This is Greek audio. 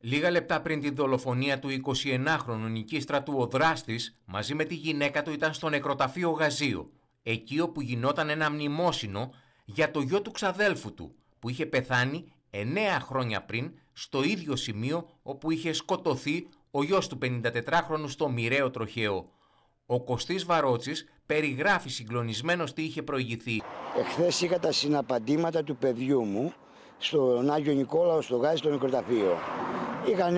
Λίγα λεπτά πριν τη δολοφονία του 21χρονου Νικήστρατου, ο δράστης μαζί με τη γυναίκα του ήταν στο νεκροταφείο Γαζίο, εκεί όπου γινόταν ένα μνημόσυνο για το γιο του ξαδέλφου του, που είχε πεθάνει 9 χρόνια πριν στο ίδιο σημείο όπου είχε σκοτωθεί ο γιος του 54χρονου στο μοιραίο τροχαίο. Ο Κωστής Βαρότσης περιγράφει συγκλονισμένος τι είχε προηγηθεί. Εχθές είχα τα συναπαντήματα του παιδιού μου στον Άγιο Νικόλαο στο Γάζι, στο νεκροταφείο. Είχαν